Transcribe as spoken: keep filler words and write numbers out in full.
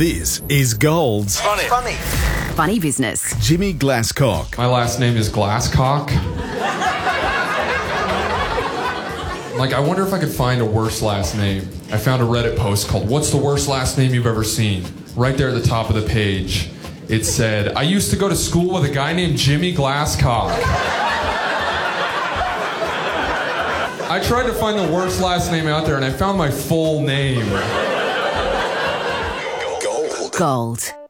This is Gold's Funny. Funny. Funny business. Jimmy Glasscock. My last name is Glasscock. Like, I wonder if I could find a worse last name. I found a Reddit post called, "What's the worst last name you've ever seen?" Right there at the top of the page, it said, "I used to go to school with a guy named Jimmy Glasscock." I tried to find the worst last name out there, and I found my full name. Gold. Gold.